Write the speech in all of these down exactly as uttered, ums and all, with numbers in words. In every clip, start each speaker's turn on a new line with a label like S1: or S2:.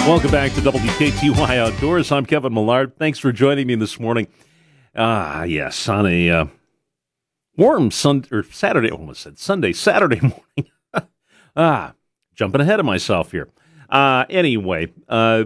S1: Welcome back to W K T Y Outdoors. I'm Kevin Millard. Thanks for joining me this morning. Ah, yes, on a uh, warm Sunday, or Saturday, I almost said Sunday, Saturday morning. ah, jumping ahead of myself here. Uh, anyway, uh,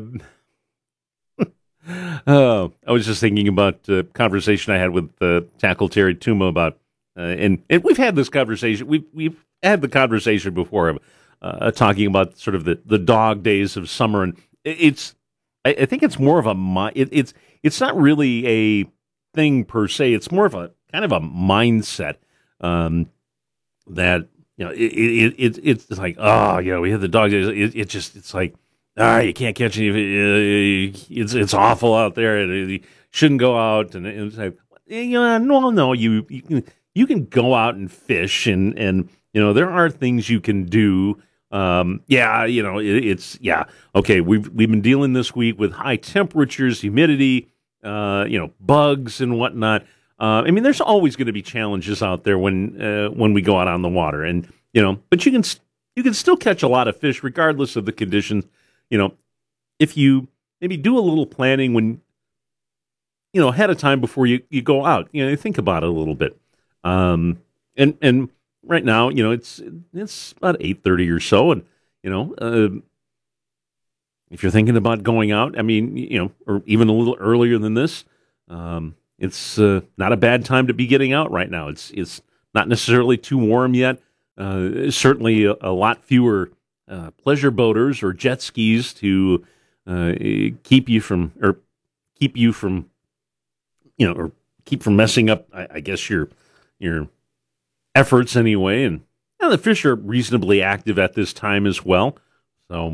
S1: uh, I was just thinking about a conversation I had with uh, Tackle Terry Tuma about, uh, and, and we've had this conversation, we've, we've had the conversation before, uh, talking about sort of the, the dog days of summer, and it's, I, I think it's more of a, it, it's, it's not really a thing per se. It's more of a kind of a mindset, um, that, you know, it, it, it, it's like, oh, yeah, we had the dog days. It, it just, it's like, ah, you can't catch any, uh, it's, it's awful out there. And you shouldn't go out. And, and it's like, you know, no, no, you, you can, you can go out and fish, and, and, you know, there are things you can do. Um, yeah, you know, it, it's, yeah, okay, we've, we've been dealing this week with high temperatures, humidity, uh, you know, bugs and whatnot. Uh, I mean, there's always going to be challenges out there when, uh, when we go out on the water, and, you know, but you can, you can still catch a lot of fish regardless of the conditions. You know, if you maybe do a little planning when, you know, ahead of time before you, you go out, you know, think about it a little bit. Um, and, and, right now, you know, it's it's about eight thirty or so, and, you know, uh, if you're thinking about going out, I mean, you know, or even a little earlier than this, um, it's uh, not a bad time to be getting out right now. It's it's not necessarily too warm yet. Uh, certainly a, a lot fewer uh, pleasure boaters or jet skis to uh, keep you from, or keep you from, you know, or keep from messing up, I, I guess, your your efforts anyway, and you know, the fish are reasonably active at this time as well. So,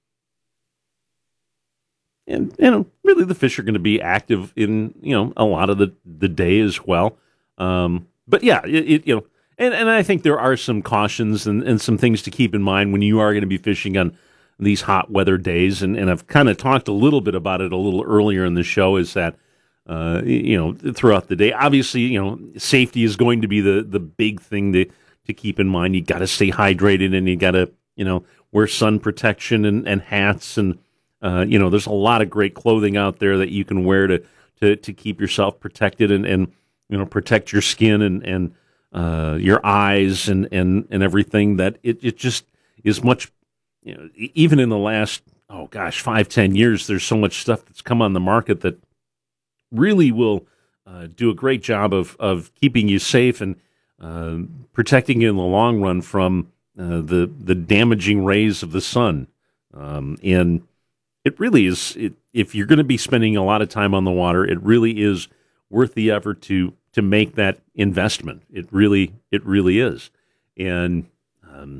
S1: and you know, really, the fish are going to be active in, you know, a lot of the, the day as well. Um, but yeah, it, it you know, and, and I think there are some cautions and, and some things to keep in mind when you are going to be fishing on these hot weather days. And, and I've kind of talked a little bit about it a little earlier in the show. Is that Uh, you know, throughout the day, obviously, you know, safety is going to be the, the big thing to, to keep in mind. You got to stay hydrated, and you got to, you know, wear sun protection and, and hats. And, uh, you know, there's a lot of great clothing out there that you can wear to, to, to keep yourself protected and, and, you know, protect your skin and, and, uh, your eyes and, and, and everything. That it, it just is much, you know, even in the last, oh gosh, five, ten years, there's so much stuff that's come on the market that really will uh, do a great job of, of keeping you safe and uh, protecting you in the long run from uh, the the damaging rays of the sun. Um, and it really is, it, if you're going to be spending a lot of time on the water, it really is worth the effort to to make that investment. It really it really is. And um,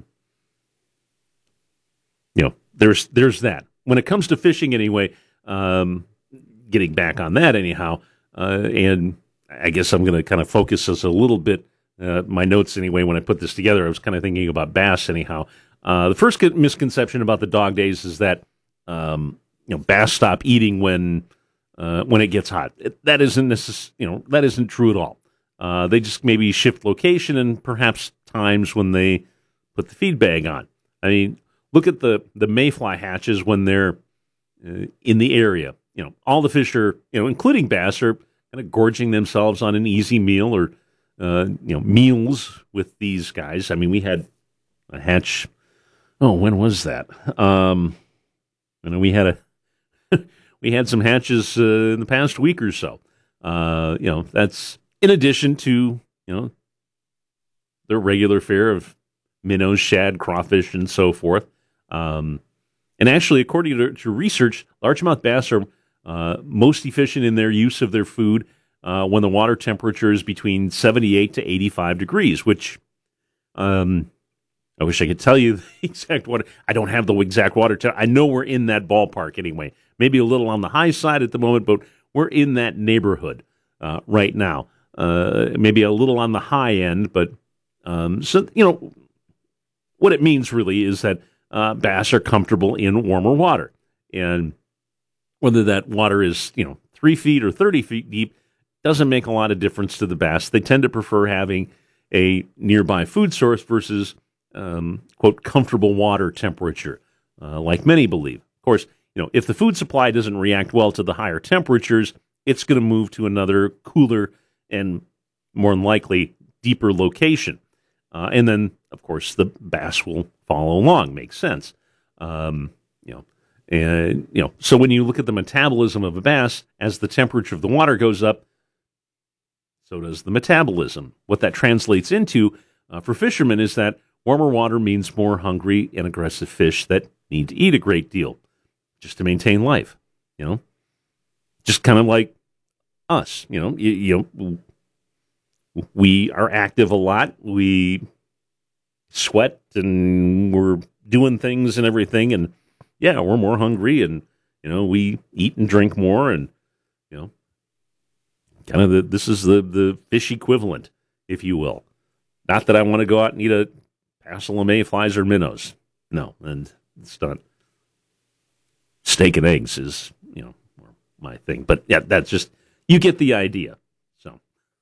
S1: you know, there's there's that. When it comes to fishing, anyway. Um, Getting back on that anyhow, uh, and I guess I'm going to kind of focus us a little bit, uh, my notes anyway, when I put this together, I was kind of thinking about bass anyhow. Uh, the first misconception about the dog days is that, um, you know, bass stop eating when, uh, when it gets hot. It, that isn't necess- you know, that isn't true at all. Uh, they just maybe shift location and perhaps times when they put the feed bag on. I mean, look at the, the mayfly hatches when they're uh, in the area. You know, all the fish are, you know, including bass, are kind of gorging themselves on an easy meal or, uh, you know, meals with these guys. I mean, we had a hatch. Oh, when was that? Um, you know, we had a we had some hatches uh, in the past week or so. Uh, you know, that's in addition to, you know, the regular fare of minnows, shad, crawfish, and so forth. Um, and actually, according to, to research, largemouth bass are Uh, most efficient in their use of their food uh, when the water temperature is between seventy-eight to eighty-five degrees, which um, I wish I could tell you the exact water. I don't have the exact water. Te- I know we're in that ballpark anyway. Maybe a little on the high side at the moment, but we're in that neighborhood uh, right now. Uh, maybe a little on the high end, but um, so, you know, what it means really is that uh, bass are comfortable in warmer water. And whether that water is, you know, three feet or thirty feet deep doesn't make a lot of difference to the bass. They tend to prefer having a nearby food source versus, um, quote, comfortable water temperature, uh, like many believe. Of course, you know, if the food supply doesn't react well to the higher temperatures, it's going to move to another cooler and more than likely deeper location. Uh, and then, of course, the bass will follow along. Makes sense. Um, you know, and, you know, so when you look at the metabolism of a bass, as the temperature of the water goes up, so does the metabolism. What that translates into uh, for fishermen is that warmer water means more hungry and aggressive fish that need to eat a great deal just to maintain life, you know? Just kind of like us, you know, you, you know, we are active a lot. We sweat and we're doing things and everything. And yeah, we're more hungry and, you know, we eat and drink more and, you know, kind of the, this is the, the fish equivalent, if you will. Not that I want to go out and eat a passel of mayflies or minnows. No, and it's not. Steak and eggs is, you know, my thing. But yeah, that's just, you get the idea. So,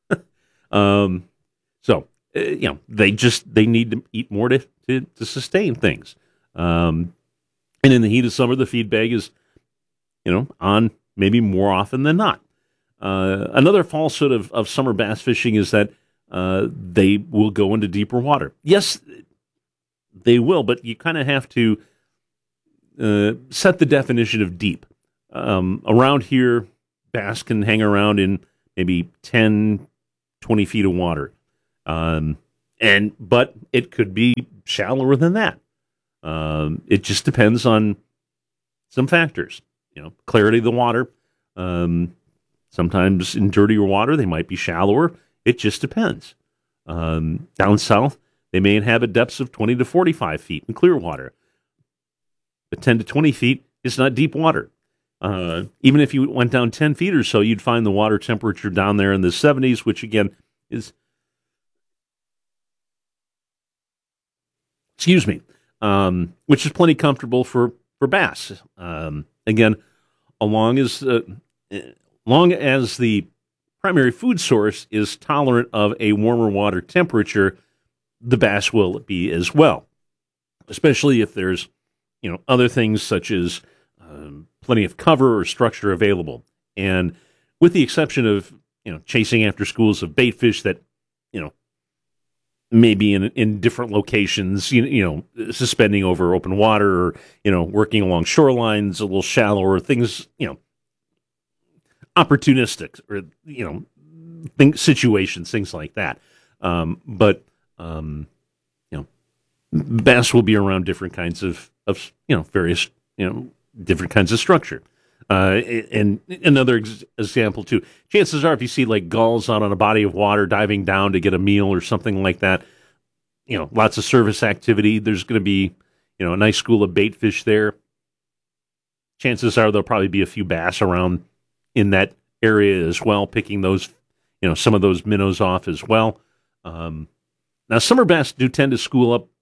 S1: um, so uh, you know, they just, they need to eat more to, to, to sustain things. Um, and in the heat of summer, the feed bag is, you know, on maybe more often than not. Uh, another falsehood of, of summer bass fishing is that uh, they will go into deeper water. Yes, they will, but you kind of have to uh, set the definition of deep. Um, around here, bass can hang around in maybe ten, twenty feet of water. Um, and but it could be shallower than that. Um, it just depends on some factors. You know, clarity of the water. Um, sometimes in dirtier water, they might be shallower. It just depends. Um, down south, they may inhabit depths of twenty to forty-five feet in clear water. But ten to twenty feet is not deep water. Uh, even if you went down ten feet or so, you'd find the water temperature down there in the seventies, which again is, excuse me, um, which is plenty comfortable for, for bass. Um, again, along as, uh, long as the primary food source is tolerant of a warmer water temperature, the bass will be as well, especially if there's, you know, other things such as um, plenty of cover or structure available. And with the exception of, you know, chasing after schools of bait fish that, you know, maybe in in different locations, you, you know, suspending over open water or, you know, working along shorelines a little shallower, things, you know, opportunistic or, you know, think situations, things like that. Um, but, um, you know, bass will be around different kinds of, of, you know, various, you know, different kinds of structure. Uh, and another ex- example too, chances are if you see like gulls out on a body of water diving down to get a meal or something like that, you know, lots of service activity, there's going to be, you know, a nice school of bait fish there. Chances are there'll probably be a few bass around in that area as well, picking those, you know, some of those minnows off as well. Um, now, summer bass do tend to school up,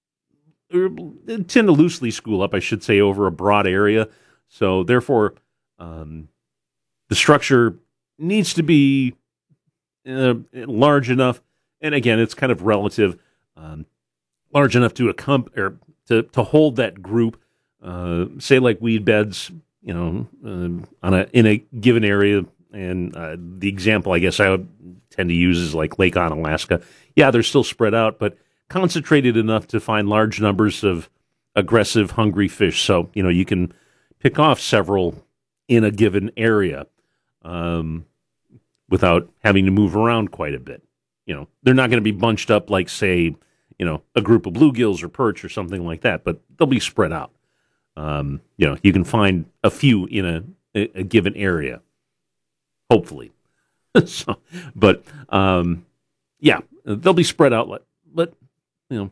S1: or tend to loosely school up, I should say, over a broad area. So, therefore, um, the structure needs to be uh, large enough, and again, it's kind of relative, um, large enough to accom- or to to hold that group. Uh, say, like weed beds, you know, uh, on a in a given area, and uh, the example I guess I would tend to use is like Lake Onalaska. Yeah, they're still spread out, but concentrated enough to find large numbers of aggressive, hungry fish. So, you know, you can pick off several in a given area um, without having to move around quite a bit. You know, they're not going to be bunched up like, say, you know, a group of bluegills or perch or something like that, but they'll be spread out. Um, you know, you can find a few in a, a, a given area, hopefully. so, but, um, yeah, they'll be spread out, but, you know,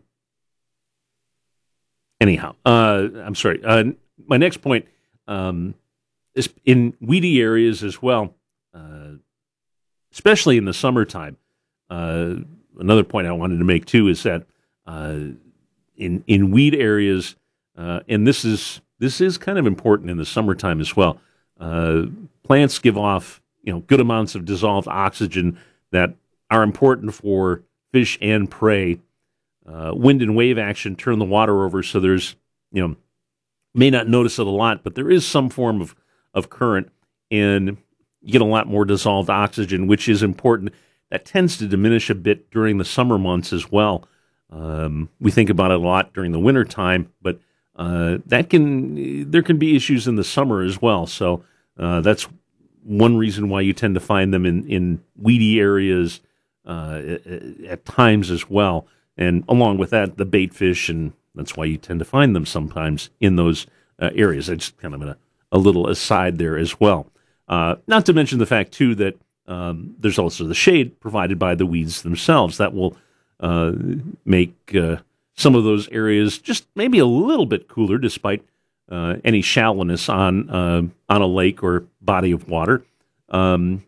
S1: anyhow, uh, I'm sorry. Uh, my next point, um, is in weedy areas as well, uh, especially in the summertime. Uh, another point I wanted to make too is that, uh, in, in weed areas, uh, and this is, this is kind of important in the summertime as well. Uh, plants give off, you know, good amounts of dissolved oxygen that are important for fish and prey. Uh, wind and wave action turn the water over, so there's, you know, may not notice it a lot, but there is some form of, of current, and you get a lot more dissolved oxygen, which is important. That tends to diminish a bit during the summer months as well. Um, we think about it a lot during the winter time, but uh, that can there can be issues in the summer as well. So uh, that's one reason why you tend to find them in, in weedy areas uh, at times as well. And along with that, the bait fish, and that's why you tend to find them sometimes in those uh, areas. It's kind of a, a little aside there as well. Uh, not to mention the fact, too, that um, there's also the shade provided by the weeds themselves. That will uh, make uh, some of those areas just maybe a little bit cooler despite uh, any shallowness on uh, on a lake or body of water. Um,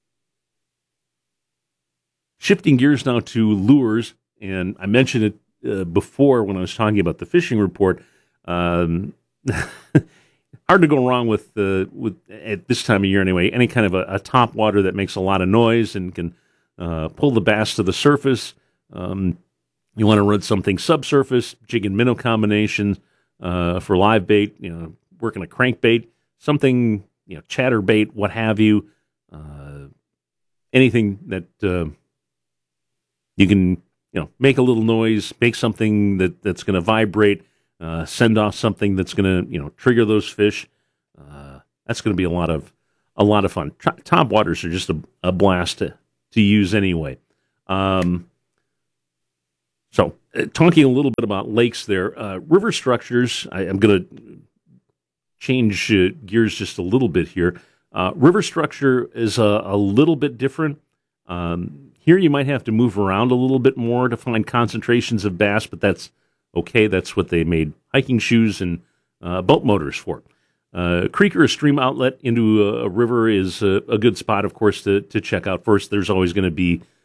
S1: shifting gears now to lures, and I mentioned it uh, before when I was talking about the fishing report. Um, hard to go wrong with uh, with at this time of year anyway. Any kind of a, a top water that makes a lot of noise and can uh, pull the bass to the surface. Um, you want to run something subsurface, jig and minnow combination uh, for live bait. You know, working a crankbait, something, you know, chatterbait, what have you. Uh, anything that uh, you can, you know, make a little noise, make something that, that's going to vibrate, uh, send off something that's going to, you know, trigger those fish. Uh, that's going to be a lot of a lot of fun. T- top waters are just a, a blast to, to use anyway. Um, so, uh, talking a little bit about lakes there, uh, river structures. I, I'm going to change uh, gears just a little bit here. Uh, river structure is a, a little bit different. Um, here you might have to move around a little bit more to find concentrations of bass, but that's okay. That's what they made hiking shoes and uh, boat motors for. Uh, creek or a stream outlet into a, a river is a, a good spot, of course, to, to check out. First, there's always going to be